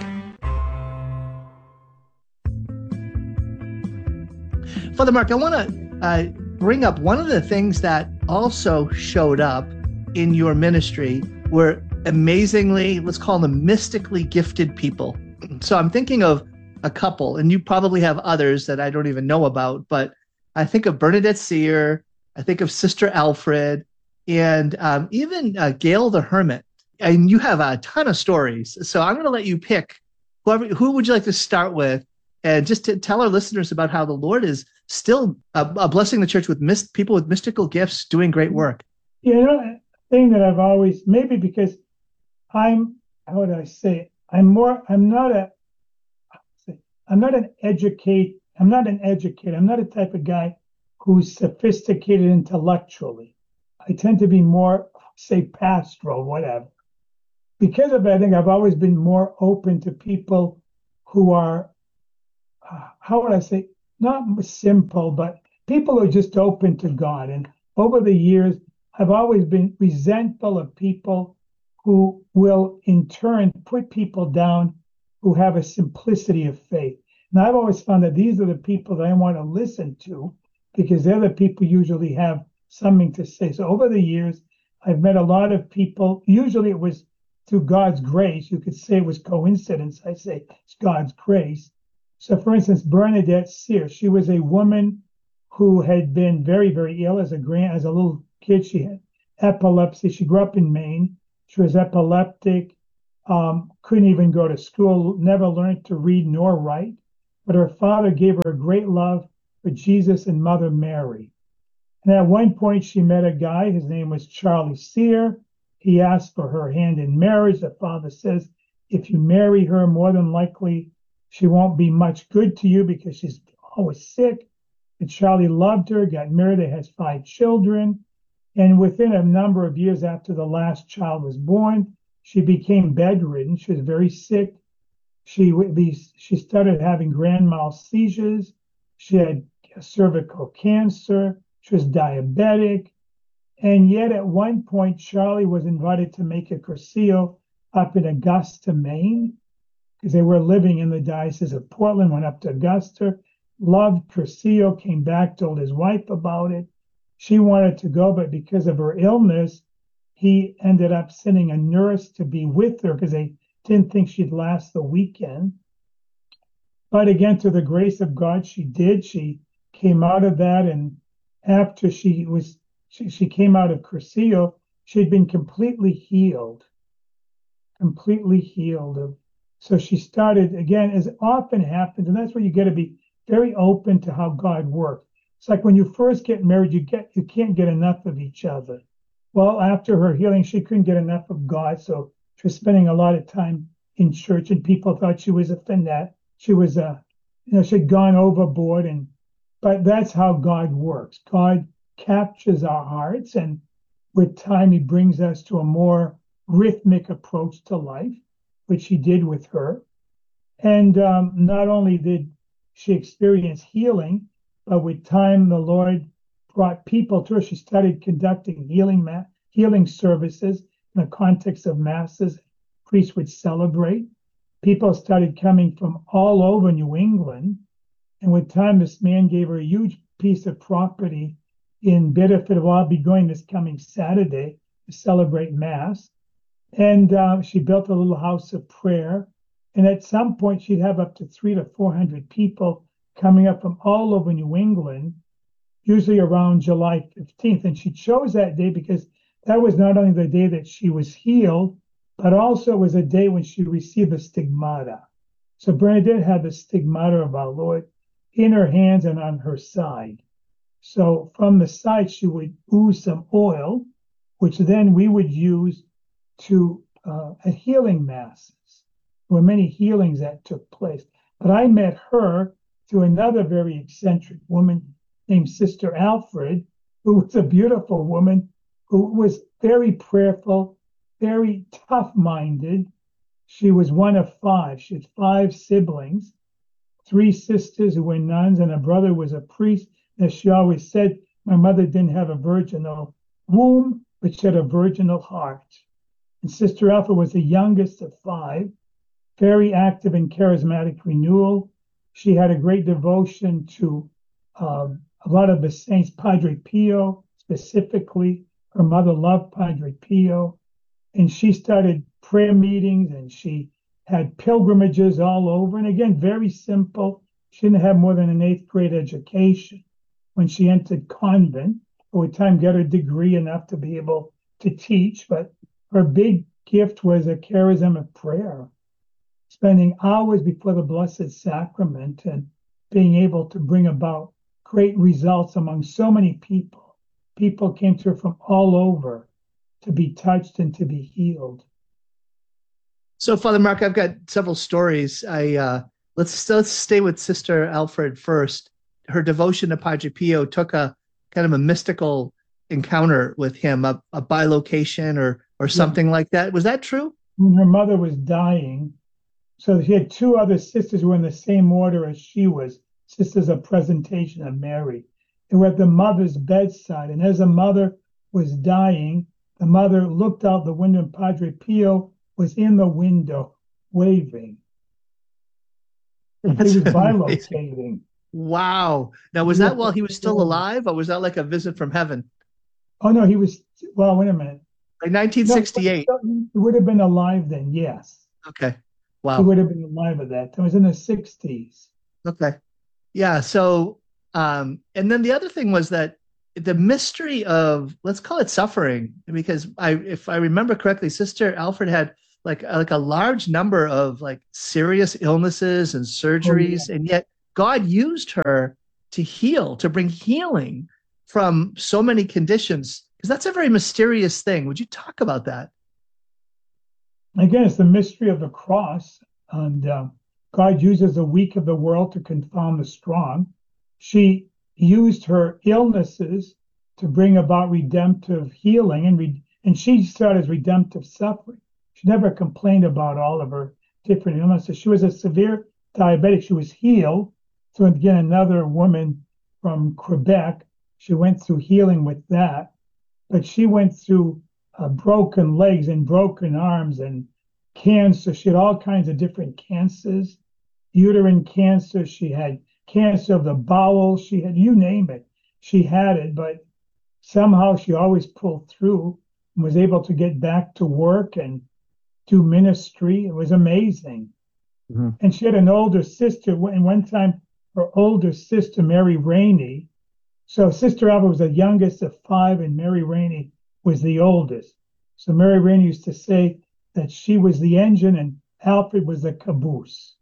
Father Mark, I want to uh, bring up one of the things that also showed up in your ministry were amazingly, let's call them mystically gifted people. So I'm thinking of a couple, and you probably have others that I don't even know about, but I think of Bernadette Sear, I think of Sister Alfred, and um, even uh, Gail the Hermit. And you have a ton of stories. So I'm going to let you pick whoever, who would you like to start with? And just to tell our listeners about how the Lord is still uh, uh, blessing the church with mis- people with mystical gifts doing great work. Yeah, you know, a thing that I've always, maybe because I'm, how would I say it? I'm more, I'm not a, I'm not an educate, I'm not an educator. I'm not a type of guy who's sophisticated intellectually. I tend to be more, say, pastoral, whatever. Because of it, I think I've always been more open to people who are, uh, how would I say, not simple, but people who are just open to God. And over the years, I've always been resentful of people who will in turn put people down who have a simplicity of faith. And I've always found that these are the people that I want to listen to because they're the people who usually have something to say. So over the years, I've met a lot of people. Usually it was through God's grace. You could say it was coincidence. I say it's God's grace. So for instance, Bernadette Sear, she was a woman who had been very, very ill as a grand, as a little kid. She had epilepsy. She grew up in Maine. She was epileptic, um, couldn't even go to school, never learned to read nor write. But her father gave her a great love for Jesus and Mother Mary. And at one point, she met a guy. His name was Charlie Sear. He asked for her hand in marriage. The father says, if you marry her, more than likely she won't be much good to you because she's always sick. And Charlie loved her, got married. They had five children. And within a number of years after the last child was born, she became bedridden. She was very sick. She would be, she started having grand mal seizures. She had cervical cancer. She was diabetic. And yet at one point, Charlie was invited to make a Cursillo up in Augusta, Maine, because they were living in the Diocese of Portland, went up to Augusta, loved Cursillo, came back, told his wife about it. She wanted to go, but because of her illness, he ended up sending a nurse to be with her because they didn't think she'd last the weekend. But again, to the grace of God, she did. She came out of that, and after she was she, she came out of Cursillo, she'd been completely healed, completely healed. So she started, again, as often happens, and that's where you got to be very open to how God works. It's like when you first get married, you get you can't get enough of each other. Well, after her healing, she couldn't get enough of God, so she was spending a lot of time in church, and people thought she was a fanatic. She was a, you know, she'd gone overboard, and but that's how God works. God captures our hearts, and with time, He brings us to a more rhythmic approach to life, which He did with her. And um, not only did she experience healing, but with time, the Lord brought people to her. She started conducting healing ma- healing services in the context of masses. Priests would celebrate. People started coming from all over New England. And with time, this man gave her a huge piece of property in Biddeford. Well, I'll be going this coming Saturday to celebrate Mass. And uh, she built a little house of prayer. And at some point, she'd have up to three to four hundred people coming up from all over New England, usually around July fifteenth. And she chose that day because that was not only the day that she was healed, but also it was a day when she received the stigmata. So Bernadette had the stigmata of our Lord in her hands and on her side. So from the side, she would ooze some oil, which then we would use to uh, at healing masses. There were many healings that took place. But I met her through another very eccentric woman named Sister Alfred, who was a beautiful woman who was very prayerful, very tough-minded. She was one of five. She had five siblings, three sisters who were nuns, and a brother was a priest. As she always said, my mother didn't have a virginal womb, but she had a virginal heart. And Sister Alfred was the youngest of five, very active in charismatic renewal. She had a great devotion to um, a lot of the saints, Padre Pio specifically. Her mother loved Padre Pio. And she started prayer meetings, and she had pilgrimages all over. And again, very simple. She didn't have more than an eighth grade education when she entered convent. Over time, got a degree enough to be able to teach. But her big gift was a charism of prayer, spending hours before the Blessed Sacrament and being able to bring about great results among so many people. People came to her from all over to be touched and to be healed. So, Father Mark, I've got several stories. I uh, let's let's stay with Sister Alfred first. Her devotion to Padre Pio took a kind of a mystical encounter with him, a, a bilocation or or something yeah. like that. Was that true? When her mother was dying, so she had two other sisters who were in the same order as she was, Sisters of Presentation of Mary. They were at the mother's bedside, and as the mother was dying, the mother looked out the window, and Padre Pio was in the window waving. That's he was amazing. bilocating. Wow. Now, was that while he was still alive, or was that like a visit from heaven? Oh, no, he was, well, wait a minute. Like nineteen sixty-eight. No, he would have been alive then, yes. Okay. Wow. He would have been alive at that time. It was in the sixties. Okay. Yeah. So, um, and then the other thing was that the mystery of, let's call it suffering, because I, if I remember correctly, Sister Alfred had like like a large number of like serious illnesses and surgeries, oh, yeah. and yet God used her to heal, to bring healing from so many conditions, because that's a very mysterious thing. Would you talk about that? Again, it's the mystery of the cross, and uh, God uses the weak of the world to confound the strong. She used her illnesses to bring about redemptive healing, and re- and she saw it as redemptive suffering. She never complained about all of her different illnesses. She was a severe diabetic. She was healed. So again, another woman from Quebec, she went through healing with that, but she went through uh, broken legs and broken arms and cancer. She had all kinds of different cancers, uterine cancer. She had cancer of the bowel. She had, you name it, she had it, but somehow she always pulled through and was able to get back to work and do ministry. It was amazing. Mm-hmm. And she had an older sister, and one time her older sister, Mary Rainey, so Sister Alfred was the youngest of five, and Mary Rainey was the oldest. So Mary Rainey used to say that she was the engine and Alfred was the caboose.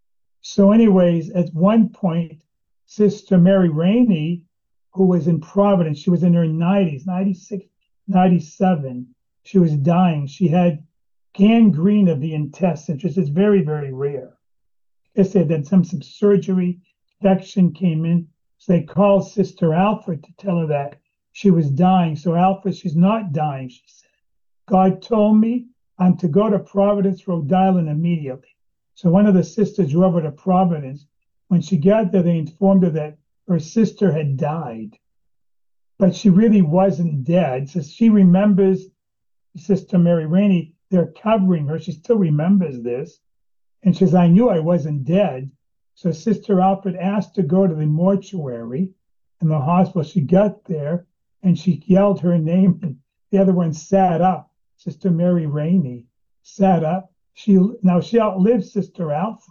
So anyways, at one point, Sister Mary Rainey, who was in Providence, she was in her nineties, ninety-six, ninety-seven, she was dying. She had gangrene of the intestines, which is very, very rare. They said that some, some surgery, infection came in. So they called Sister Alfred to tell her that she was dying. So Alfred, she's not dying, she said. God told me I'm to go to Providence, Rhode Island immediately. So one of the sisters drove her to Providence. When she got there, they informed her that her sister had died, but she really wasn't dead. So she remembers, Sister Mary Rainey, they're covering her. She still remembers this. And she says, I knew I wasn't dead. So Sister Alfred asked to go to the mortuary in the hospital. She got there and she yelled her name, and the other one sat up. Sister Mary Rainey sat up. She now she outlived Sister Alfred.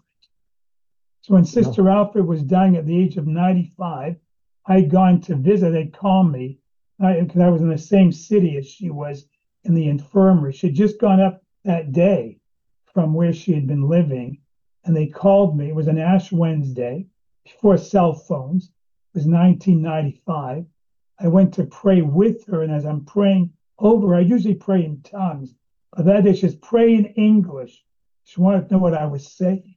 So when Sister yeah. Alfred was dying at the age of ninety-five, I'd gone to visit. They'd call me because I, I was in the same city as she was in the infirmary. She'd just gone up that day from where she had been living, and they called me. It was an Ash Wednesday before cell phones. It was nineteen ninety-five. I went to pray with her, and as I'm praying over, I usually pray in tongues, but that day she's praying in English. She wanted to know what I was saying.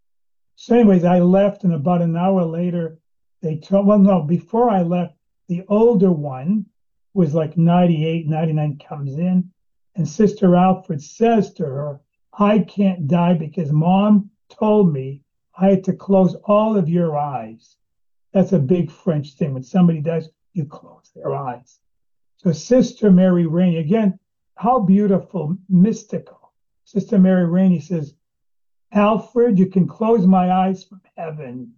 So anyways, I left, and about an hour later, they told, well, no, before I left, the older one was like ninety-eight, ninety-nine, comes in, and Sister Alfred says to her, I can't die because Mom told me I had to close all of your eyes. That's a big French thing. When somebody dies, you close their eyes. So Sister Mary Rainey, again, how beautiful, mystical. Sister Mary Rainey says, Alfred, you can close my eyes from heaven.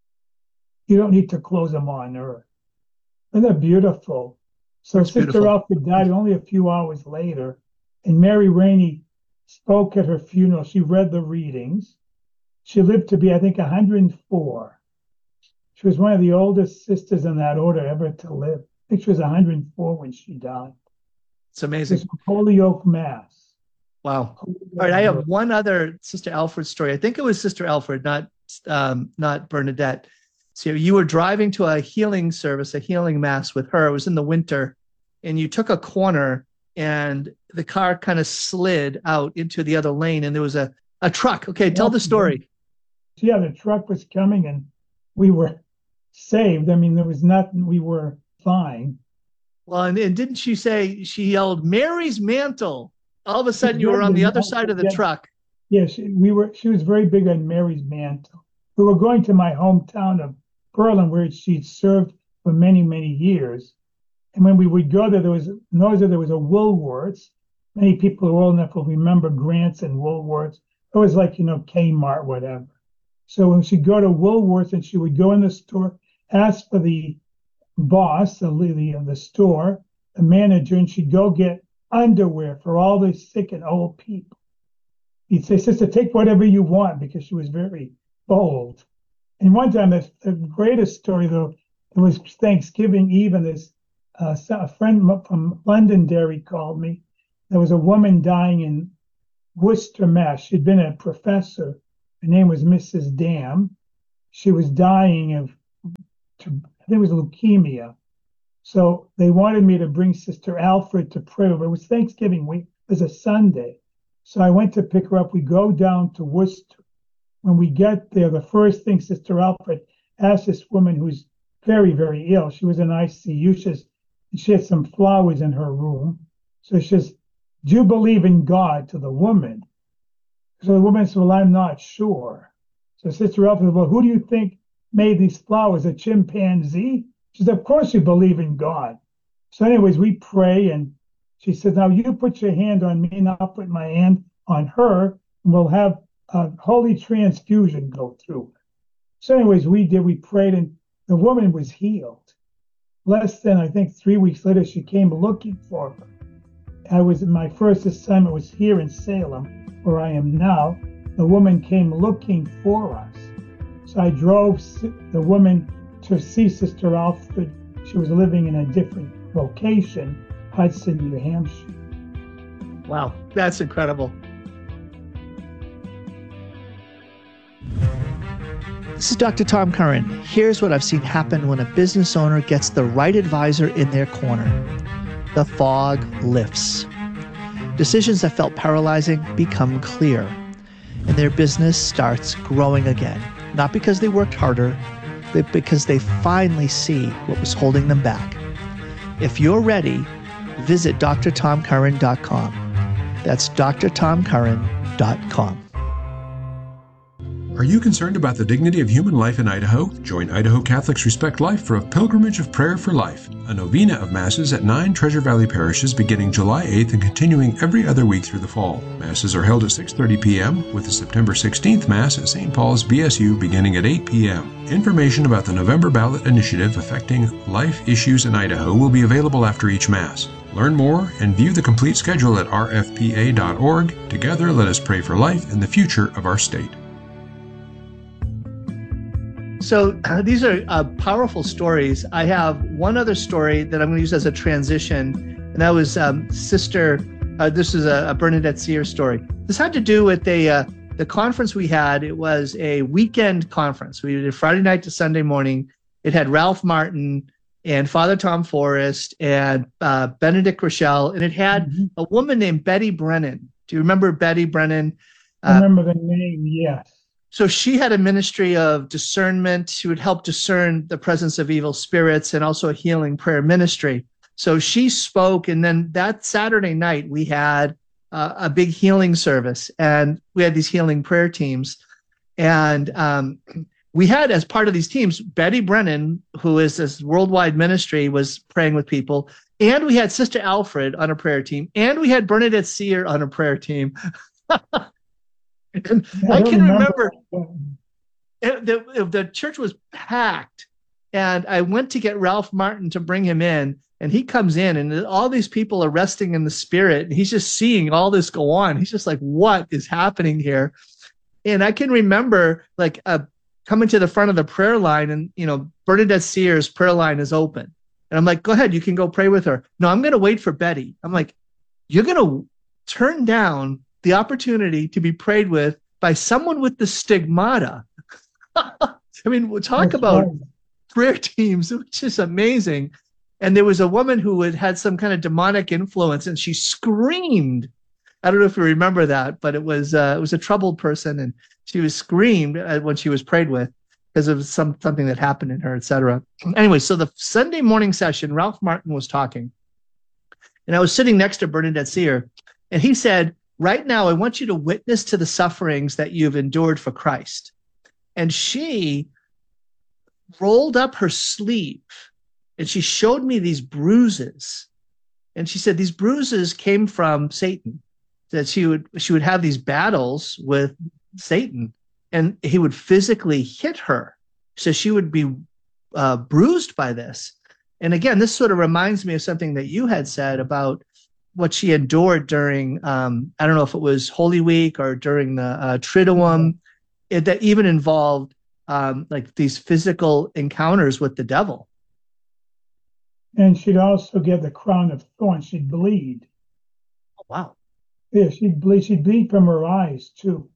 You don't need to close them on earth. Isn't that beautiful? So That's Sister beautiful. Alfred died only a few hours later, and Mary Rainey spoke at her funeral. She read the readings. She lived to be, I think, one hundred four. She was one of the oldest sisters in that order ever to live. I think she was one hundred four when she died. It's amazing. It's Holyoke, Mass. Wow. All right, I have one other Sister Alfred story. I think it was Sister Alfred, not um, not Bernadette. So you were driving to a healing service, a healing mass with her. It was in the winter, and you took a corner, and the car kind of slid out into the other lane, and there was a, a truck. Okay, tell the story. Yeah, the truck was coming, and we were saved. I mean, there was nothing. We were fine. Well, and, and didn't she say, she yelled, Mary's mantle? All of a sudden, you were on the other side of the truck. Yes, yeah, we were. She was very big on Mary's mantle. We were going to my hometown of Berlin, where she'd served for many, many years. And when we would go there, there was noise that there was a Woolworths. Many people who are old enough will remember Grants and Woolworths. It was like, you know, Kmart, whatever. So when she'd go to Woolworths, and she would go in the store, ask for the boss, the the, the store, the manager, and she'd go get underwear for all the sick and old people. He'd say, Sister, take whatever you want, because she was very bold. And one time, the, the greatest story, though, it was Thanksgiving Eve, and this uh, a friend from Londonderry called me. There was a woman dying in Worcester, Mass. She'd been a professor. Her name was Missus Dam. She was dying of, I think it was leukemia. So they wanted me to bring Sister Alfred to pray over. It was Thanksgiving week. It was a Sunday. So I went to pick her up. We go down to Worcester. When we get there, the first thing Sister Alfred asked this woman who's very, very ill, she was in I C U, she, says, she had some flowers in her room. So she says, do you believe in God, to the woman? So the woman said, well, I'm not sure. So Sister Alfred said, well, who do you think made these flowers? A chimpanzee? She said, of course you believe in God. So anyways, we pray, and she said, now you put your hand on me, and I'll put my hand on her, and we'll have a holy transfusion go through. So anyways, we did, we prayed, and the woman was healed. Less than, I think, three weeks later, she came looking for her. I was, my first assignment was here in Salem, where I am now. The woman came looking for us. So I drove the woman to see Sister Alfred. She was living in a different location, Hudson, New Hampshire. Wow, that's incredible. This is Doctor Tom Curran. Here's what I've seen happen when a business owner gets the right advisor in their corner. The fog lifts. Decisions that felt paralyzing become clear, and their business starts growing again. Not because they worked harder, but because they finally see what was holding them back. If you're ready, visit D R tom curran dot com. That's D R tom curran dot com. Are you concerned about the dignity of human life in Idaho? Join Idaho Catholics Respect Life for a Pilgrimage of Prayer for Life, a novena of Masses at nine Treasure Valley parishes beginning July eighth and continuing every other week through the fall. Masses are held at six thirty p.m. with the September sixteenth Mass at Saint Paul's B S U beginning at eight p.m. Information about the November ballot initiative affecting life issues in Idaho will be available after each Mass. Learn more and view the complete schedule at r f p a dot org. Together, let us pray for life and the future of our state. So uh, these are uh, powerful stories. I have one other story that I'm going to use as a transition, and that was um, Sister, uh, this is a, a Bernadette Sears story. This had to do with a, uh, the conference we had. It was a weekend conference. We did Friday night to Sunday morning. It had Ralph Martin and Father Tom Forrest and uh, Benedict Rochelle, and it had mm-hmm. a woman named Betty Brennan. Do you remember Betty Brennan? Uh, I remember the name, yes. So she had a ministry of discernment. She would help discern the presence of evil spirits, and also a healing prayer ministry. So she spoke, and then that Saturday night we had uh, a big healing service, and we had these healing prayer teams. And um, we had, as part of these teams, Betty Brennan, who is this worldwide ministry, was praying with people. And we had Sister Alfred on a prayer team. And we had Bernadette Sears on a prayer team. And I, I can remember, remember the, the church was packed, and I went to get Ralph Martin to bring him in, and he comes in, and all these people are resting in the Spirit, and he's just seeing all this go on. He's just like, what is happening here? And I can remember like uh, coming to the front of the prayer line, and, you know, Bernadette Sears' prayer line is open. And I'm like, go ahead, you can go pray with her. No, I'm going to wait for Betty. I'm like, you're going to turn down the opportunity to be prayed with by someone with the stigmata. I mean, we'll talk That's about right. prayer teams, which is amazing. And there was a woman who had had some kind of demonic influence, and she screamed. I don't know if you remember that, but it was uh, it was a troubled person, and she was screamed when she was prayed with because of some something that happened in her, et cetera. Anyway, so the Sunday morning session, Ralph Martin was talking, and I was sitting next to Bernadette Sears, and he said, right now, I want you to witness to the sufferings that you've endured for Christ. And she rolled up her sleeve, and she showed me these bruises. And she said these bruises came from Satan, that she would she would have these battles with Satan, and he would physically hit her. So she would be uh, bruised by this. And again, this sort of reminds me of something that you had said about what she endured during, um, I don't know if it was Holy Week or during the uh, Triduum, it, that even involved um, like these physical encounters with the devil. And she'd also get the crown of thorns. She'd bleed. Oh, wow. Yeah, she'd bleed. She'd bleed from her eyes, too.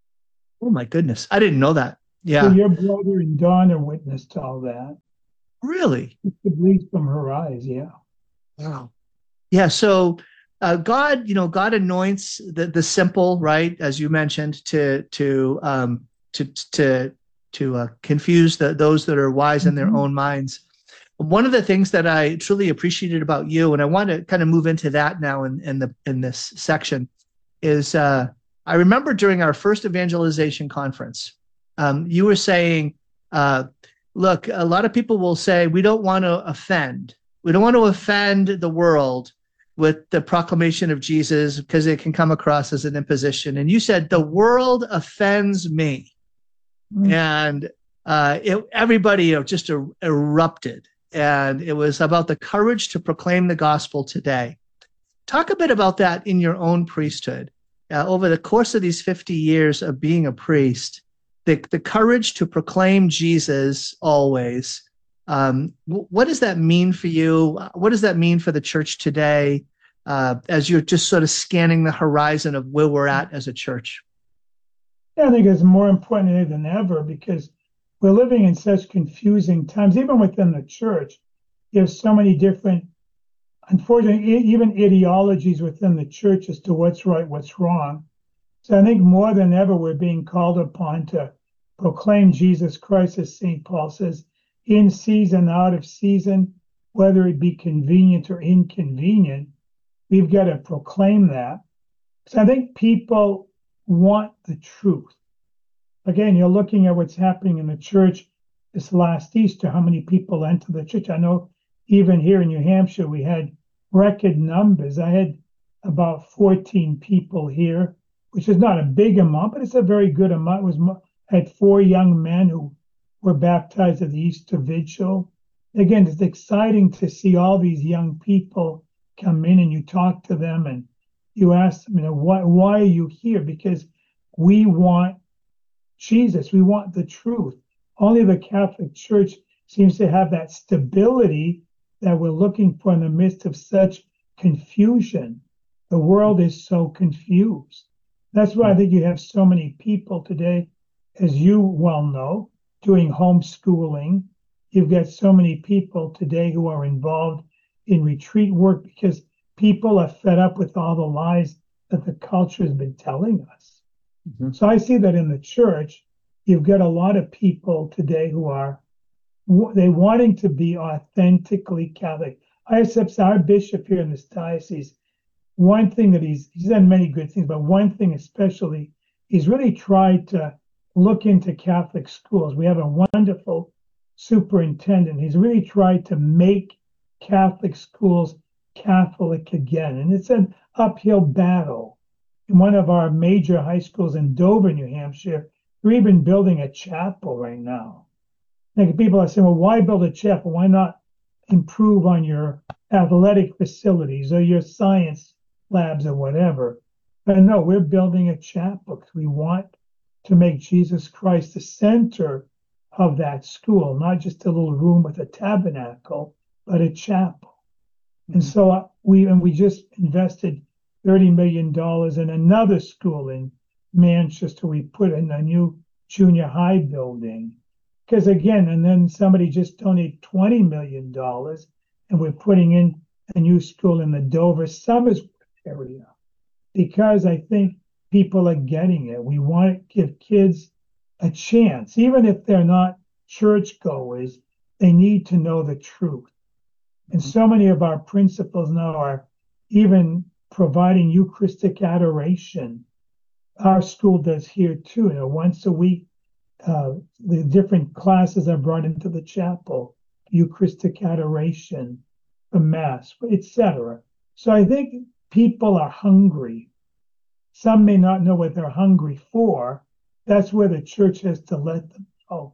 Oh, my goodness. I didn't know that. Yeah. So your brother and Donna witnessed all that. Really? She bleeds from her eyes, yeah. Wow. Yeah, so uh, God, you know, God anoints the, the simple, right, as you mentioned, to to um, to to to uh, confuse the, those that are wise in their mm-hmm. own minds. One of the things that I truly appreciated about you, and I want to kind of move into that now in, in the in this section, is uh, I remember during our first evangelization conference, um, you were saying, uh, look, a lot of people will say we don't want to offend. We don't want to offend the world with the proclamation of Jesus because it can come across as an imposition. And you said, the world offends me. Mm. And uh, it, everybody you know, just er- erupted. And it was about the courage to proclaim the gospel today. Talk a bit about that in your own priesthood. Uh, over the course of these fifty years of being a priest, the, the courage to proclaim Jesus always. Um, what does that mean for you? What does that mean for the church today uh, as you're just sort of scanning the horizon of where we're at as a church? Yeah, I think it's more important today than ever because we're living in such confusing times. Even within the church, you have so many different, unfortunately, even ideologies within the church as to what's right, what's wrong. So I think more than ever, we're being called upon to proclaim Jesus Christ, as Saint Paul says, in season, out of season, whether it be convenient or inconvenient, we've got to proclaim that. So I think people want the truth. Again, you're looking at what's happening in the church this last Easter, how many people enter the church. I know even here in New Hampshire, we had record numbers. I had about fourteen people here, which is not a big amount, but it's a very good amount. It was, I had four young men who were baptized at the Easter Vigil. Again, it's exciting to see all these young people come in and you talk to them and you ask them, you know, why, why are you here? Because we want Jesus. We want the truth. Only the Catholic Church seems to have that stability that we're looking for in the midst of such confusion. The world is so confused. That's why I think you have so many people today, as you well know, doing homeschooling. You've got so many people today who are involved in retreat work because people are fed up with all the lies that the culture has been telling us. Mm-hmm. So I see that in the church, you've got a lot of people today who are they wanting to be authentically Catholic. I accept our bishop here in this diocese. One thing that he's he's done many good things, but one thing especially, he's really tried to look into Catholic schools. We have a wonderful superintendent. He's really tried to make Catholic schools Catholic again. And it's an uphill battle. In one of our major high schools in Dover, New Hampshire, we're even building a chapel right now. Like people are saying, well, why build a chapel? Why not improve on your athletic facilities or your science labs or whatever? But no, we're building a chapel because we want to make Jesus Christ the center of that school, not just a little room with a tabernacle, but a chapel. Mm-hmm. And so we and we just invested thirty million dollars in another school in Manchester. We put in a new junior high building. Because again, and then somebody just donated twenty million dollars and we're putting in a new school in the Dover Somersworth area. Because I think people are getting it. We want to give kids a chance. Even if they're not churchgoers, they need to know the truth. And so many of our principals now are even providing Eucharistic adoration. Our school does here too. You know, once a week, uh, the different classes are brought into the chapel, Eucharistic adoration, the Mass, et cetera. So I think people are hungry. Some may not know what they're hungry for. That's where the church has to let them know.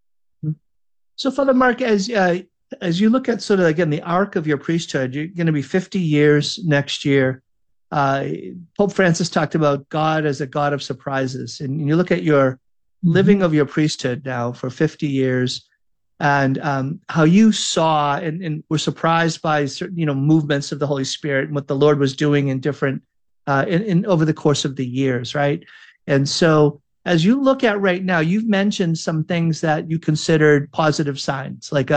So, Father Mark, as uh, as you look at sort of, again, the arc of your priesthood, you're going to be fifty years next year. Uh, Pope Francis talked about God as a God of surprises. And you look at your living of your priesthood now for fifty years. and um, how you saw and, and were surprised by certain, you know, movements of the Holy Spirit and what the Lord was doing in different, uh, in, in over the course of the years, right? And so, as you look at right now, you've mentioned some things that you considered positive signs, like